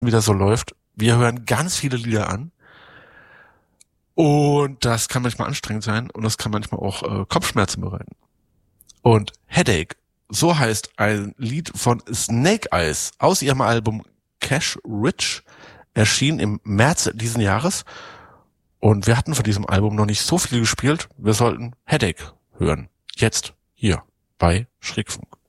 wieder so läuft. Wir hören ganz viele Lieder an. Und das kann manchmal anstrengend sein und das kann manchmal auch Kopfschmerzen bereiten. Und Headache, so heißt ein Lied von Snake Eyes aus ihrem Album Cash Rich, erschien im März diesen Jahres. Und wir hatten von diesem Album noch nicht so viel gespielt. Wir sollten Headache hören. Jetzt hier bei Schrägfunk.